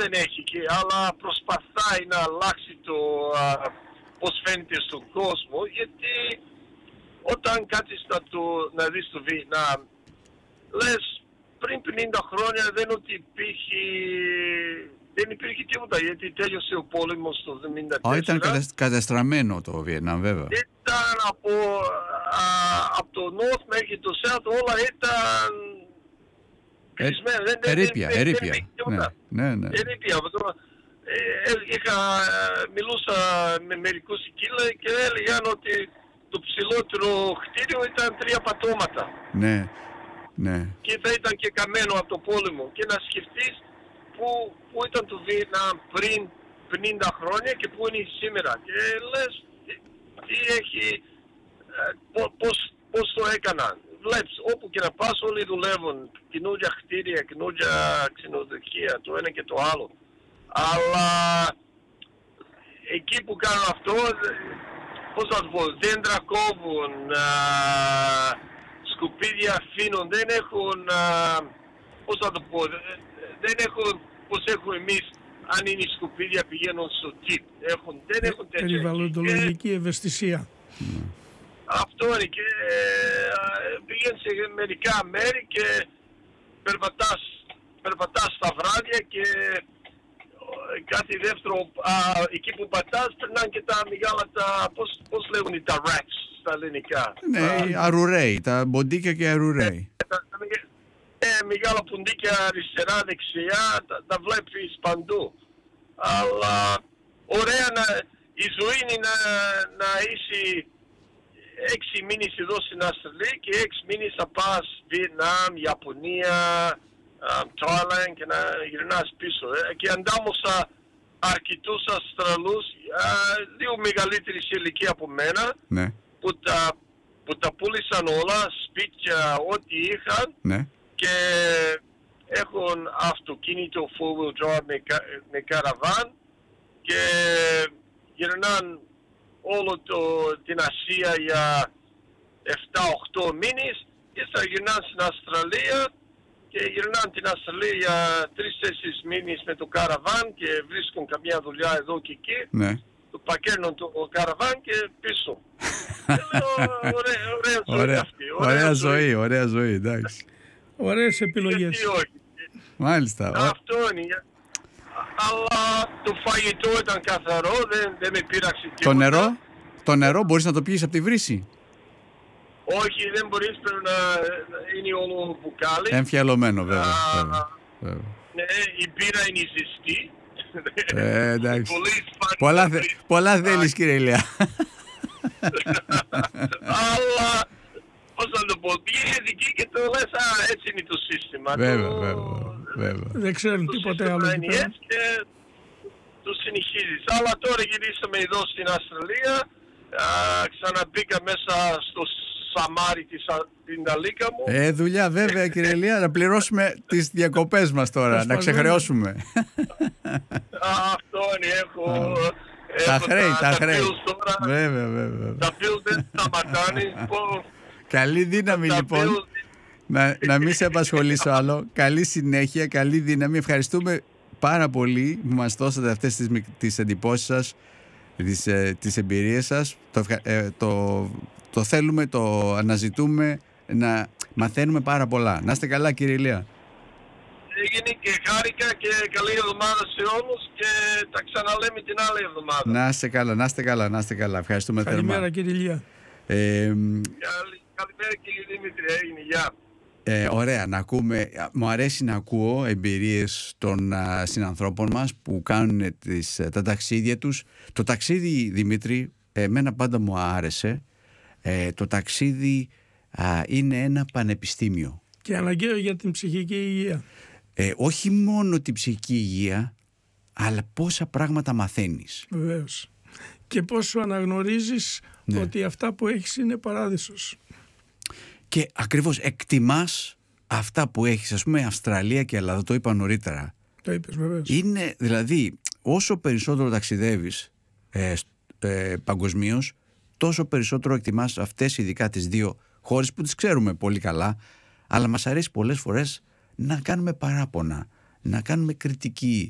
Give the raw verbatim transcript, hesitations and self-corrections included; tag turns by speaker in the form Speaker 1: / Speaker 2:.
Speaker 1: δεν έχει, και, αλλά προσπαθάει να αλλάξει το α, πώς φαίνεται στον κόσμο, γιατί όταν κάτσεις να, το, να δεις το Βιετνάμ, λες πριν πενήντα χρόνια δεν ότι υπήρχε, δεν υπήρχε τίποτα, γιατί τέλειωσε ο πόλεμος το εβδομήντα τέσσερα.
Speaker 2: Α, ήταν κατεστραμμένο το Βιετνάμ, βέβαια.
Speaker 1: Ήταν από, α, από το North μέχρι το South, όλα ήταν κλεισμένα.
Speaker 2: Ε, ερείπια, ερείπια. Ναι, ναι, ναι.
Speaker 1: Ερείπια. Ε, είχα, μιλούσα με μερικούς εκεί και έλεγαν ότι το ψηλότερο κτίριο ήταν τρία πατώματα.
Speaker 2: Ναι, ναι.
Speaker 1: Και θα ήταν και καμένο από το πόλεμο. Και να σκεφτείς που, που ήταν το Βιετνάμ πριν πενήντα χρόνια και που είναι σήμερα. Και λες, τι έχει, πώς, πώς το έκαναν. Βλέπεις, όπου και να πας όλοι δουλεύουν, καινούργια κτίρια, καινούργια ξενοδοχεία, το ένα και το άλλο. Αλλά εκεί που κάνουν αυτό, πώς θα το πω, δέντρα κόβουν, α, σκουπίδια αφήνουν, δεν έχουν, α, πώς θα το πω, δεν έχουν, πώς έχουμε εμείς, αν είναι σκουπίδια πηγαίνουν στο τύπ. Έχουν, δεν έχουν τέτοια.
Speaker 3: Περιβαλλοντολογική ευαισθησία.
Speaker 1: Αυτό είναι, και πήγαινε σε μερικά μέρη και περπατάς, περπατάς τα βράδια και κάτι δεύτερο, α, εκεί που πατάς περνάνε και τα μεγάλα, τα, πώς, πώς λέγονται, τα racks στα ελληνικά.
Speaker 2: Ναι,
Speaker 1: α,
Speaker 2: αρουραίοι, τα μποντίκια και αρουραίοι.
Speaker 1: Ε, τα, τα, ε, μεγάλα ποντίκια αριστερά, δεξιά, τα, τα βλέπεις παντού. Αλλά ωραία, να, η ζωή είναι να, να είσαι έξι μήνες εδώ στην Αυστραλία και έξι μήνες θα πας Βιετνάμ, Ιαπωνία, Thailand και να γυρνάς πίσω. Ε. Και αντάμωσα αρκετούς Αυστραλούς, λίγο μεγαλύτερη σε ηλικία από μένα,
Speaker 2: ναι.
Speaker 1: που, τα, που τα πούλησαν όλα, σπίτια, ό,τι είχαν,
Speaker 2: ναι.
Speaker 1: και έχουν αυτοκίνητο four wheel drive με, με καραβάν και γυρνάνε όλο το, την Ασία για εφτά οχτώ μήνες και θα γυρνάνε στην Αυστραλία και γυρνάνε την Αυστραλία για τρεις τέσσερις μήνες με το καραβάν και βρίσκουν καμιά δουλειά εδώ και εκεί.
Speaker 2: Ναι.
Speaker 1: Το πακέρνουν το καραβάν και πίσω. Ωραία, ωραία ζωή
Speaker 2: ωραία,
Speaker 1: αυτή.
Speaker 2: Ωραία, ωραία ζωή, ζωή, ωραία ζωή, εντάξει.
Speaker 3: Ωραίες επιλογές.
Speaker 1: Γιατί όχι.
Speaker 2: Μάλιστα.
Speaker 1: Αυτό είναι. Αλλά το φαγητό ήταν καθαρό, δεν, δεν με πείραξε τίποτα.
Speaker 2: Το νερό, το νερό μπορείς να το πιείς από τη βρύση?
Speaker 1: Όχι, δεν μπορείς, πρέπει να είναι όλο μπουκάλι.
Speaker 2: Εμφιαλωμένο, βέβαια. Α, βέβαια, βέβαια.
Speaker 1: Ναι, η μπύρα είναι ζεστή.
Speaker 2: Ε, εντάξει.
Speaker 1: Πολύ
Speaker 2: πολλά, θε, πολλά θέλεις, κύριε Ηλία.
Speaker 1: Αλλά, πώς να το πω, πήγες εκεί και το λες, α, έτσι είναι το σύστημα.
Speaker 2: Βέβαια,
Speaker 1: το,
Speaker 2: βέβαια, βέβαια.
Speaker 3: Δεν ξέρουν τίποτε άλλο.
Speaker 1: Και το συνεχίζεις. Αλλά τώρα γυρίσαμε εδώ στην Αυστραλία, α, ξαναμπήκα μέσα στο Σαμάρι της, την Αλίκα μου.
Speaker 2: Ε, δουλειά βέβαια, κύριε Ηλία, να πληρώσουμε τις διακοπές μας τώρα, να ξεχρεώσουμε.
Speaker 1: Αυτό είναι, έχω...
Speaker 2: Τα χρέη, τα χρέη.
Speaker 1: Βέβαια, βέβαια. Τα bills δεν σταματάνε.
Speaker 2: Καλή δύναμη λοιπόν. Να, να μην σε απασχολήσω άλλο. Καλή συνέχεια, καλή δύναμη. Ευχαριστούμε πάρα πολύ που μας δώσατε αυτές τις, τις εντυπώσεις σας, τις, τις εμπειρίες σας. Το, ε, το, το θέλουμε, το αναζητούμε, να μαθαίνουμε πάρα πολλά. Να είστε καλά, κύριε Ηλία.
Speaker 1: Έγινε και χάρηκα και καλή εβδομάδα σε όλους και τα ξαναλέμε την άλλη εβδομάδα.
Speaker 2: Να είστε καλά, να είστε καλά, να είστε καλά. Ευχαριστούμε θερμά.
Speaker 3: Καλημέρα, κύριε Ηλία.
Speaker 2: Ε,
Speaker 1: Καλημέρα, κύριε Δημήτρη. Έγινε, γεια.
Speaker 2: Ε, ωραία, να ακούμε. Μου αρέσει να ακούω εμπειρίες των α, συνανθρώπων μας που κάνουν τις, τα ταξίδια τους. Το ταξίδι, Δημήτρη, εμένα πάντα μου άρεσε. Ε, το ταξίδι α, είναι ένα πανεπιστήμιο.
Speaker 3: Και αναγκαίο για την ψυχική υγεία.
Speaker 2: Ε, όχι μόνο την ψυχική υγεία, αλλά πόσα πράγματα μαθαίνεις.
Speaker 3: Βεβαίως. Και πώς σου αναγνωρίζεις, ναι, ότι αυτά που έχεις είναι παράδεισος.
Speaker 2: Και ακριβώς εκτιμάς αυτά που έχεις, ας πούμε Αυστραλία και Ελλάδα, το είπα νωρίτερα.
Speaker 3: Το είπες, βεβαίως.
Speaker 2: Είναι δηλαδή όσο περισσότερο ταξιδεύεις ε, ε, παγκοσμίως, τόσο περισσότερο εκτιμάς αυτές ειδικά τις δύο χώρες που τις ξέρουμε πολύ καλά, αλλά μας αρέσει πολλές φορές να κάνουμε παράπονα, να κάνουμε κριτική,